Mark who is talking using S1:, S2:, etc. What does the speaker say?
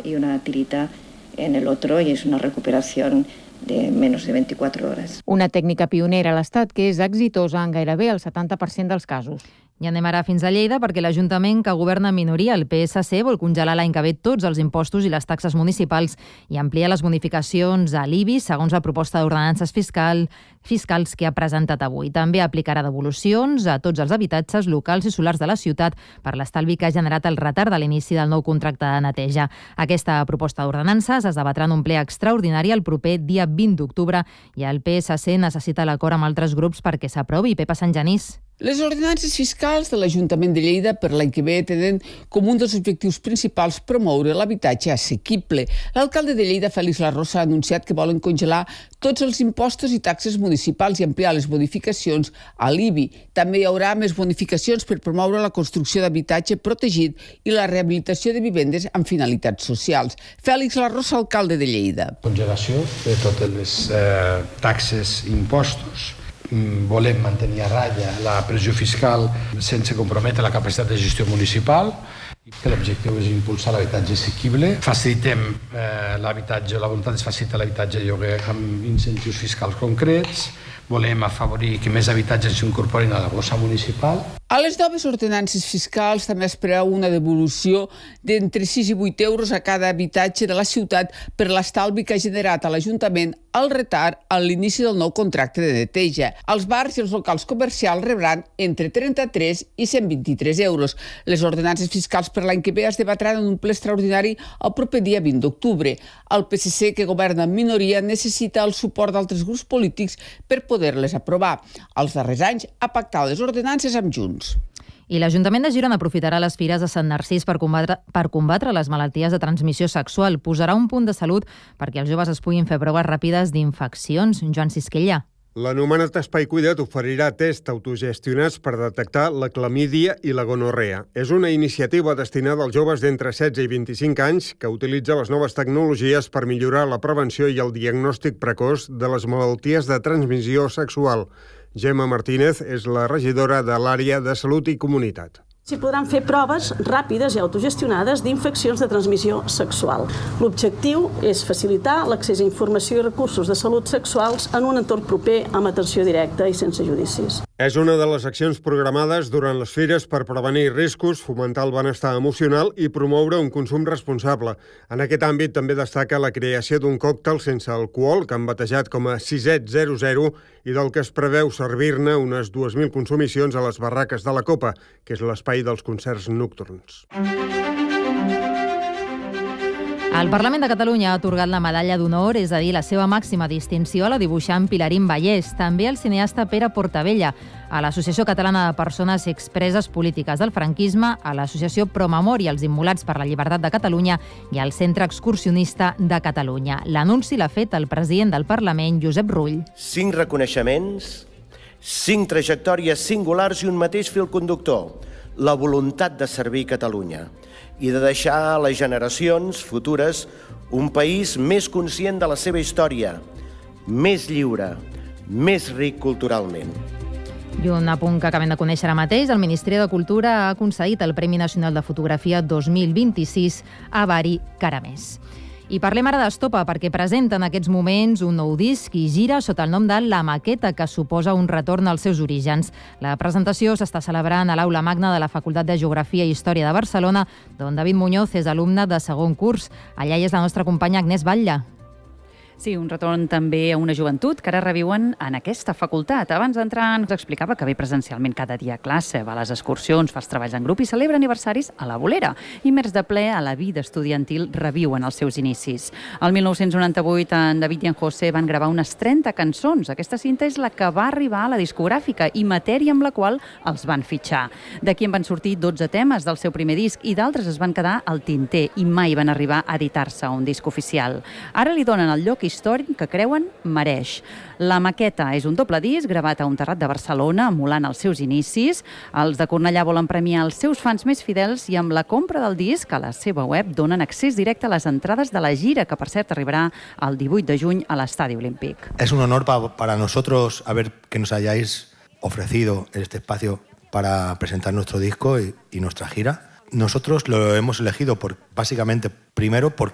S1: y una tirita en el otro, y es una recuperación de menos de 24 hores.
S2: Una tècnica pionera a l'Estat que és exitosa en gairebé el 70% dels casos.
S3: I anem ara fins a Lleida perquè l'Ajuntament que governa en minoria, el PSC, vol congelar l'any que ve tots els impostos i les taxes municipals i ampliar les bonificacions a l'IBI segons la proposta d'ordenances fiscals que ha presentat avui. També aplicarà devolucions a tots els habitatges locals i solars de la ciutat per l'estalvi que ha generat el retard de l'inici del nou contracte de neteja. Aquesta proposta d'ordenances es debatrà en un ple extraordinari el proper dia 20 d'octubre i el PSC necessita l'acord amb altres grups perquè s'aprovi. Pepa Santgenís.
S4: Les ordenances fiscals de l'Ajuntament de Lleida per l'any que ve tenen com un dels objectius principals promoure l'habitatge assequible. L'alcalde de Lleida, Félix Larrosa, ha anunciat que volen congelar tots els impostos i taxes municipals i ampliar les bonificacions a l'IBI. També hi haurà més bonificacions per promoure la construcció d'habitatge protegit i la rehabilitació de vivendes amb finalitats socials. Félix Larrosa, alcalde de Lleida.
S5: Congelació de totes les taxes i impostos. Volem mantenir a ratlla la pressió fiscal sense comprometre la capacitat de gestió municipal. L'objectiu és impulsar l'habitatge assequible. Facilitem l'habitatge, la voluntat és facilitar l'habitatge de lloguer amb incentius fiscals concrets. Volem afavorir que més habitatges s'incorporin a la bossa municipal.
S4: A les noves ordenances fiscals també es preveu una devolució d'entre 6 i 8 euros a cada habitatge de la ciutat per l'estalvi que ha generat a l'Ajuntament el retard a l'inici del nou contracte de neteja. Els bars i els locals comercials rebran entre 33 i 123 euros. Les ordenances fiscals per l'any que ve es debatran en un ple extraordinari el proper dia 20 d'octubre. El PSC, que governa en minoria, necessita el suport d'altres grups polítics per poder-les aprovar. Els darrers anys ha pactat les ordenances amb Junts.
S3: I l'Ajuntament de Girona aprofitarà les fires de Sant Narcís per combatre les malalties de transmissió sexual. Posarà un punt de salut perquè els joves es puguin fer proves ràpides d'infeccions. Joan Sisquella.
S6: L'anomenat Espai Cuida't oferirà tests autogestionats per detectar la clamídia i la gonorrea. És una iniciativa destinada als joves d'entre 16 i 25 anys que utilitza les noves tecnologies per millorar la prevenció i el diagnòstic precoç de les malalties de transmissió sexual. Gemma Martínez és la regidora de l'àrea de Salut i Comunitat.
S7: S'hi podran fer proves ràpides i autogestionades d'infeccions de transmissió sexual. L'objectiu és facilitar l'accés a informació i recursos de salut sexuals en un entorn proper amb atenció directa i sense judicis.
S6: És una de les accions programades durant les fires per prevenir riscos, fomentar el benestar emocional i promoure un consum responsable. En aquest àmbit també destaca la creació d'un còctel sense alcohol que han batejat com a 600 i del que es preveu servir-ne unes 2.000 consumicions a les barraques de la Copa, que és l'espai dels concerts nocturns.
S3: El Parlament de Catalunya ha atorgat la medalla d'honor, és a dir, la seva màxima distinció, a la dibuixant Pilarín Vallès, també al cineasta Pere Portabella, a l'Associació Catalana de Persones Expreses Polítiques del Franquisme, a l'Associació Promemòria als Immolats per la Llibertat de Catalunya i al Centre Excursionista de Catalunya. L'anunci l'ha fet el president del Parlament, Josep Rull.
S8: 5 reconeixements, 5 trajectòries singulars i un mateix fil conductor, la voluntat de servir Catalunya i de deixar a les generacions futures un país més conscient de la seva història, més lliure, més ric culturalment.
S3: I un apunt que acabem de conèixer ara mateix, el Ministeri de Cultura ha concedit el Premi Nacional de Fotografia 2026 a Bari Caramés. I parlem ara d'Estopa, perquè presenta en aquests moments un nou disc i gira sota el nom de La Maqueta, que suposa un retorn als seus orígens. La presentació s'està celebrant a l'Aula Magna de la Facultat de Geografia i Història de Barcelona, d'on David Muñoz és alumne de segon curs. Allà hi és la nostra companya Agnès Batlle.
S9: Sí, un retorn també a una joventut que ara reviuen en aquesta facultat. Abans d'entrar ens explicava que ve presencialment cada dia a classe, va a les excursions, fa els treballs en grup i celebra aniversaris a la Bolera. Immers de ple a la vida estudiantil, reviuen els seus inicis. El 1998 en David i en José van gravar unes 30 cançons. Aquesta cinta és la que va arribar a la discogràfica i matèria amb la qual els van fitxar. D'aquí en van sortir 12 temes del seu primer disc i d'altres es van quedar al tinter i mai van arribar a editar-se un disc oficial. Ara li donen el lloc històric que creuen mereix. La Maqueta és un doble disc gravat a un terrat de Barcelona, emulant els seus inicis. Els de Cornellà volen premiar els seus fans més fidels i amb la compra del disc a la seva web donen accés directe a les entrades de la gira, que per cert arribarà el 18 de juny a l'Estadi Olímpic.
S10: Es un honor para nosotros que nos hayáis ofrecido este espacio para presentar nuestro disco y nuestra gira. Nosotros lo hemos elegido básicamente primero porque